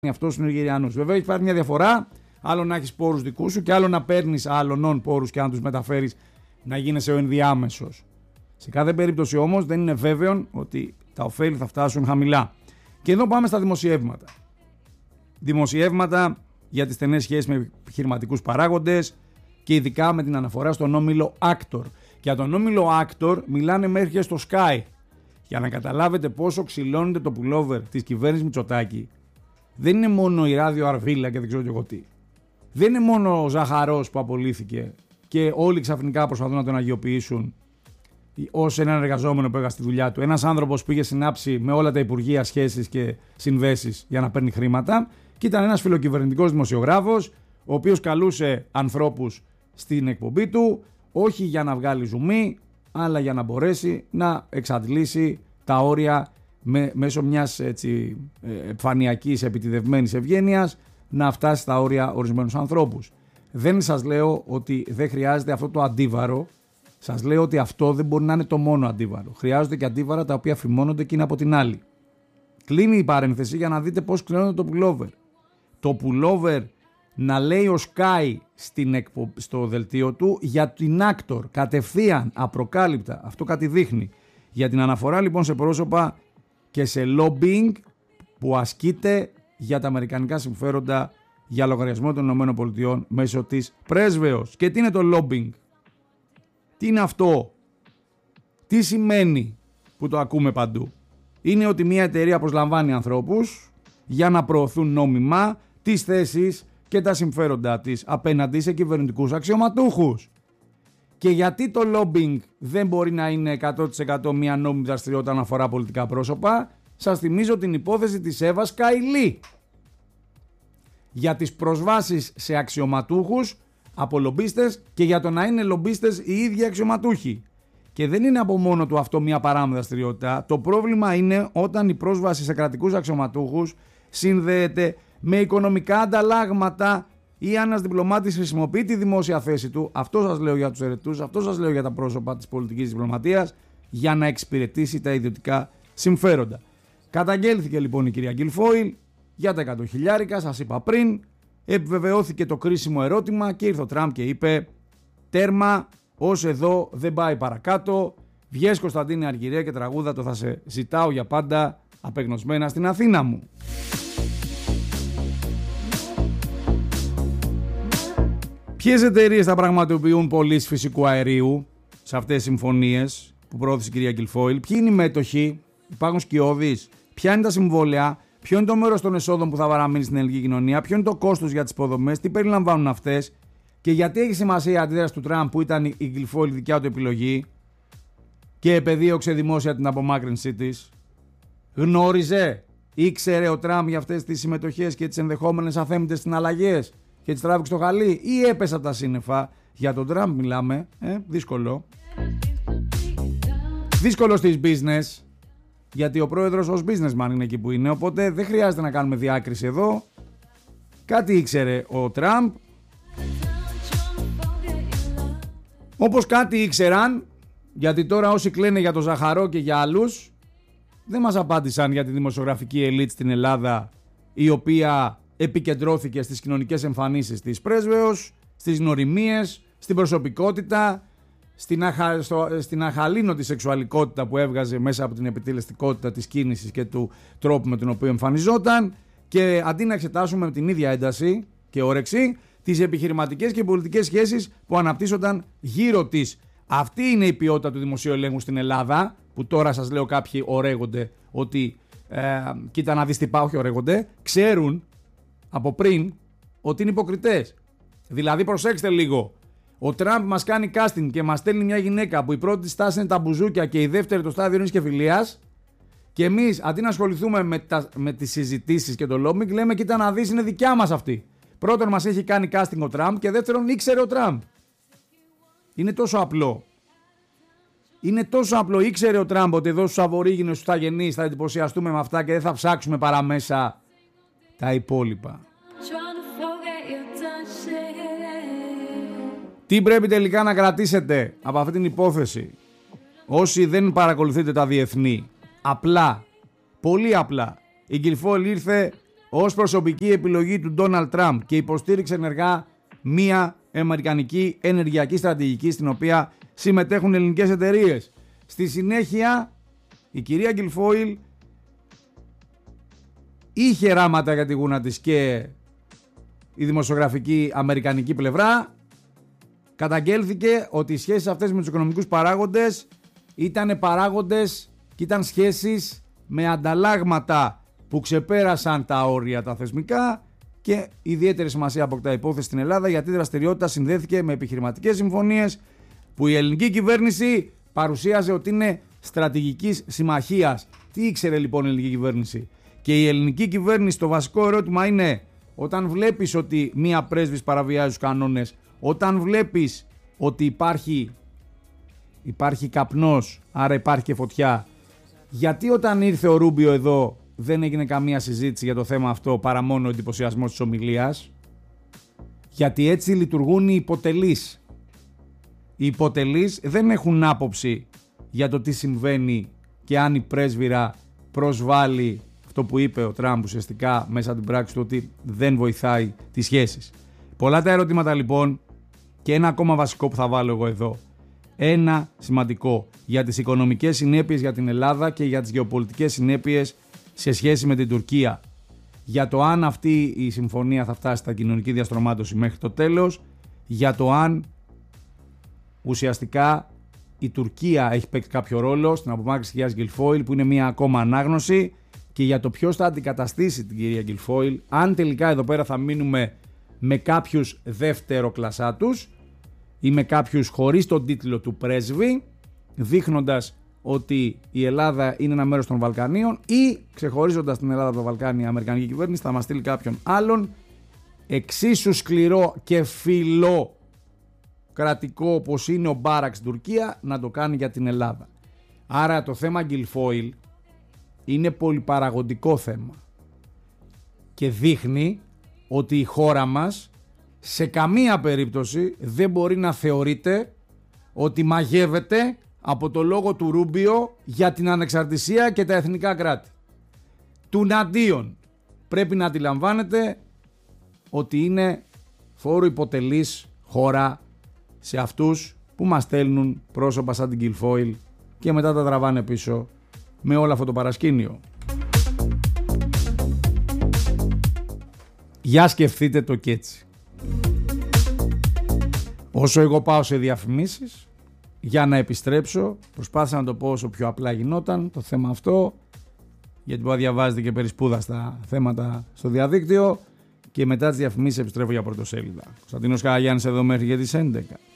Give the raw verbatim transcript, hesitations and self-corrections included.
αυτός στους Νιγηριανούς. Βέβαια υπάρχει μια διαφορά, άλλο να έχεις πόρους δικούς σου και άλλο να παίρνεις άλλων πόρους και να τους μεταφέρεις να γίνεσαι ο ενδιάμεσος. Σε κάθε περίπτωση όμως δεν είναι βέβαιο ότι τα ωφέλη θα φτάσουν χαμηλά. Και εδώ πάμε στα δημοσιεύματα. Δημοσιεύματα για τις στενές σχέσεις με επιχειρηματικούς παράγοντες και ειδικά με την αναφορά στον όμιλο Actor. Για τον όμιλο Actor μιλάνε μέχρι και στο Sky. Για να καταλάβετε πόσο ξυλώνεται το pullover της κυβέρνησης Μητσοτάκη, δεν είναι μόνο η Ράδιο Αρβίλα και δεν ξέρω και εγώ τι. Δεν είναι μόνο ο Ζαχαρός που απολύθηκε και όλοι ξαφνικά προσπαθούν να τον αγιοποιήσουν ως έναν εργαζόμενο που έγραψε τη δουλειά του. Ένας άνθρωπος που είχε συνάψει με όλα τα υπουργεία σχέσεις και συνδέσεις για να παίρνει χρήματα. Και ήταν ένας φιλοκυβερνητικός δημοσιογράφος, ο οποίος καλούσε ανθρώπους στην εκπομπή του, όχι για να βγάλει ζουμί, αλλά για να μπορέσει να εξαντλήσει τα όρια με, μέσω μιας έτσι, επιφανειακής επιτιδευμένης ευγένειας να φτάσει στα όρια ορισμένους ανθρώπους. Δεν σας λέω ότι δεν χρειάζεται αυτό το αντίβαρο, σας λέω ότι αυτό δεν μπορεί να είναι το μόνο αντίβαρο. Χρειάζονται και αντίβαρα τα οποία φημώνονται και είναι από την άλλη. Κλείνει η παρένθεση για να δείτε πώς κλείνονται το pullover. Το pullover να λέει ο Sky στην εκπο... στο δελτίο του για την Actor, κατευθείαν, απροκάλυπτα. Αυτό κάτι δείχνει. Για την αναφορά λοιπόν σε πρόσωπα και σε lobbying που ασκείται για τα αμερικανικά συμφέροντα για λογαριασμό των ΗΠΑ μέσω της πρέσβεως. Και τι είναι το lobbying? Τι είναι αυτό? Τι σημαίνει που το ακούμε παντού? Είναι ότι μια εταιρεία προσλαμβάνει ανθρώπους για να προωθούν νόμιμα τις θέσεις και τα συμφέροντά της απέναντι σε κυβερνητικούς αξιωματούχους. Και γιατί το lobbying δεν μπορεί να είναι εκατό τοις εκατό μια νόμιμη δραστηριότητα όταν αφορά πολιτικά πρόσωπα? Σας θυμίζω την υπόθεση της Εύας Καηλή για τις προσβάσεις σε αξιωματούχους από λομπίστες και για το να είναι λομπίστες οι ίδιοι αξιωματούχοι. Και δεν είναι από μόνο του αυτό μια παράνομη δραστηριότητα. Το πρόβλημα είναι όταν η πρόσβαση σε κρατικούς αξιωματούχους συνδέεται με οικονομικά ανταλλάγματα ή αν ένας διπλωμάτης χρησιμοποιεί τη δημόσια θέση του. Αυτό σας λέω για τους ερετούς, αυτό σας λέω για τα πρόσωπα της πολιτικής διπλωματίας, για να εξυπηρετήσει τα ιδιωτικά συμφέροντα. Καταγγέλθηκε λοιπόν η κυρία Γκιλφόιλ για τα εκατό χιλιάρικα, σας είπα πριν. Επιβεβαιώθηκε το κρίσιμο ερώτημα και ήρθε ο Τραμπ και είπε τέρμα, ως εδώ δεν πάει παρακάτω. Βγες Κωνσταντίνε Αργυρέ και τραγούδα το «Θα σε ζητάω για πάντα απεγνωσμένα στην Αθήνα μου». Ποιες εταιρείες θα πραγματοποιούν πωλήσεις φυσικού αερίου σε αυτές τις συμφωνίες που πρόθεσε η κυρία Γκιλφόιλ? Ποιοι είναι οι μέτοχοι? Υπάρχουν σκιώδεις? Ποια είναι τα συμβόλαια? Ποιο είναι το μέρος των εσόδων που θα παραμείνει στην ελληνική κοινωνία? Ποιο είναι το κόστος για τις υποδομές? Τι περιλαμβάνουν αυτές? Και γιατί έχει σημασία η αντίδραση του Τραμπ που ήταν η Γκιλφόιλ δικιά του επιλογή και επεδίωξε δημόσια την απομάκρυνσή της? Γνώριζε, ήξερε ο Τραμπ για αυτές τις συμμετοχές και τις ενδεχόμενες αθέμητες συναλλαγές και τις τράβηξε στο χαλί ή έπεσε από τα σύννεφα? Για τον Τραμπ μιλάμε, ε, δύσκολο. Δύσκολο στις business, γιατί ο πρόεδρος ως businessman είναι εκεί που είναι, οπότε δεν χρειάζεται να κάνουμε διάκριση εδώ. Κάτι ήξερε ο Τραμπ, όπως κάτι ήξεραν, γιατί τώρα όσοι κλαίνε για τον Ζαχαρό και για άλλους δεν μας απάντησαν για τη δημοσιογραφική ελίτ στην Ελλάδα, η οποία επικεντρώθηκε στις κοινωνικές εμφανίσεις της πρέσβεως, στις γνωριμίες, στην προσωπικότητα, στην, αχα, στο, στην αχαλήνωτη σεξουαλικότητα που έβγαζε μέσα από την επιτελεστικότητα της κίνησης και του τρόπου με τον οποίο εμφανιζόταν, και αντί να εξετάσουμε με την ίδια ένταση και όρεξη τις επιχειρηματικές και πολιτικές σχέσεις που αναπτύσσονταν γύρω της. Αυτή είναι η ποιότητα του δημοσίου ελέγχου στην Ελλάδα, που τώρα σας λέω κάποιοι ορέγονται ότι ε, κοίτα να δεις τι πάω, όχι ορέγονται, ξέρουν από πριν ότι είναι υποκριτές. Δηλαδή προσέξτε λίγο, ο Τραμπ μας κάνει casting και μας στέλνει μια γυναίκα που η πρώτη στάση είναι τα μπουζούκια και η δεύτερη το στάδιο είναι και φιλίας, και εμείς αντί να ασχοληθούμε με, τα, με τις συζητήσεις και το lobbying λέμε κοίτα να δεις είναι δικιά μας αυτή. Πρώτον μας έχει κάνει casting ο Τραμπ και δεύτερον ήξερε ο Τραμπ. Είναι τόσο απλό. Είναι τόσο απλό. Ήξερε ο Τραμπ ότι εδώ στους αβορίγινους, στους θαγενείς θα εντυπωσιαστούμε με αυτά και δεν θα ψάξουμε παρά μέσα τα υπόλοιπα. Τι πρέπει τελικά να κρατήσετε από αυτή την υπόθεση όσοι δεν παρακολουθείτε τα διεθνή? Απλά, πολύ απλά, η Γκιλφόιλ ήρθε ως προσωπική επιλογή του Ντόναλντ Τραμπ και υποστήριξε ενεργά μία αμερικανική ενεργειακή στρατηγική στην οποία συμμετέχουν ελληνικές εταιρείες. Στη συνέχεια η κυρία Γκιλφόιλ είχε ράματα για τη γούνα της και η δημοσιογραφική αμερικανική πλευρά. Καταγγέλθηκε ότι οι σχέσεις αυτές με τους οικονομικούς παράγοντες ήταν παράγοντες και ήταν σχέσεις με ανταλλάγματα που ξεπέρασαν τα όρια τα θεσμικά και ιδιαίτερη σημασία αποκτά υπόθεση στην Ελλάδα γιατί η δραστηριότητα συνδέθηκε με επιχειρηματικές συμφωνίες που η ελληνική κυβέρνηση παρουσίαζε ότι είναι στρατηγικής συμμαχίας. Τι ήξερε λοιπόν η ελληνική κυβέρνηση? Και η ελληνική κυβέρνηση, το βασικό ερώτημα είναι, όταν βλέπεις ότι μία πρέσβης παραβιάζει τους κανόνες, όταν βλέπεις ότι υπάρχει, υπάρχει καπνός, άρα υπάρχει και φωτιά, γιατί όταν ήρθε ο Ρούμπιο εδώ δεν έγινε καμία συζήτηση για το θέμα αυτό παρά μόνο ο εντυπωσιασμός της ομιλίας? Γιατί έτσι λειτουργούν οι υποτελείς. Οι υποτελείς δεν έχουν άποψη για το τι συμβαίνει και αν η πρέσβυρα προσβάλλει αυτό που είπε ο Τραμπ ουσιαστικά μέσα από την πράξη του ότι δεν βοηθάει τις σχέσεις. Πολλά τα ερωτήματα λοιπόν και ένα ακόμα βασικό που θα βάλω εγώ εδώ. Ένα σημαντικό για τις οικονομικές συνέπειες για την Ελλάδα και για τις γεωπολιτικές συνέπειες σε σχέση με την Τουρκία. Για το αν αυτή η συμφωνία θα φτάσει στα κοινωνική διαστρωμάτωση μέχρι το τέλος, για το αν ουσιαστικά η Τουρκία έχει παίξει κάποιο ρόλο στην απομάκρυνση της κυρίας Γκιλφόιλ που είναι μια ακόμα ανάγνωση και για το ποιος θα αντικαταστήσει την κυρία Γκιλφόιλ, αν τελικά εδώ πέρα θα μείνουμε με κάποιους δεύτεροκλασσάτους ή με κάποιους χωρίς τον τίτλο του πρέσβη, δείχνοντας ότι η Ελλάδα είναι ένα μέρος των Βαλκανίων ή ξεχωρίζοντας την Ελλάδα από τα Βαλκάνια η Αμερικανική κυβέρνηση θα μας στείλει κάποιον άλλον εξίσου σκληρό και φιλό κρατικό όπως είναι ο Μπάρακ στην Τουρκία να το κάνει για την Ελλάδα. Άρα το θέμα Γκιλφόιλ είναι πολυπαραγοντικό θέμα και δείχνει ότι η χώρα μας σε καμία περίπτωση δεν μπορεί να θεωρείται ότι μαγεύεται από το λόγο του Ρούμπιο για την ανεξαρτησία και τα εθνικά κράτη. Τουναντίον πρέπει να αντιλαμβάνετε ότι είναι φόρου υποτελής χώρα σε αυτούς που μας στέλνουν πρόσωπα σαν την Γκιλφόιλ και μετά τα τραβάνε πίσω με όλο αυτό το παρασκήνιο. Για σκεφτείτε το κι έτσι. Όσο εγώ πάω σε διαφημίσεις, για να επιστρέψω, προσπάθησα να το πω όσο πιο απλά γινόταν το θέμα αυτό, γιατί μπορεί να διαβάζετε και περισπούδαστα θέματα στο διαδίκτυο και μετά τις διαφημίσεις επιστρέφω για πρωτοσέλιδα. Κωνσταντίνος Καραγιάννης εδώ μέχρι για τις έντεκα.